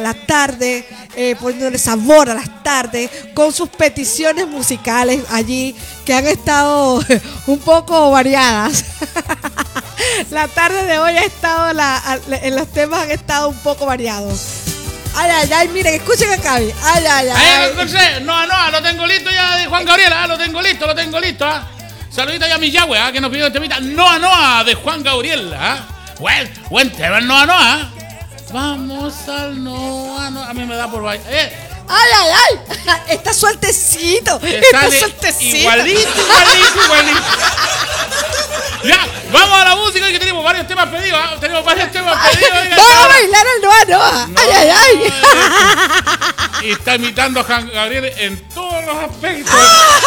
la tarde, poniéndole sabor a las tardes, con sus peticiones musicales allí, que han estado un poco variadas. La tarde de hoy ha estado, en los temas han estado un poco variados. Ay, ay, ay, miren, escuchen acá. Ay, ay, ay. No, lo tengo listo ya de Juan Gabriel, lo tengo listo. Saludita ya a mi Yahweh, que nos pidió el temita Noa de Juan Gabriel. Buen tema el Noa. Vamos al Noa. A mí me da por bailar. Ay, ay, ay. Está sueltecito. Igualito. Ya, vamos a la música, que tenemos varios temas pedidos. Vamos a bailar el Noa. Ay, ay, ay. Y está imitando a Juan Gabriel en todos los aspectos.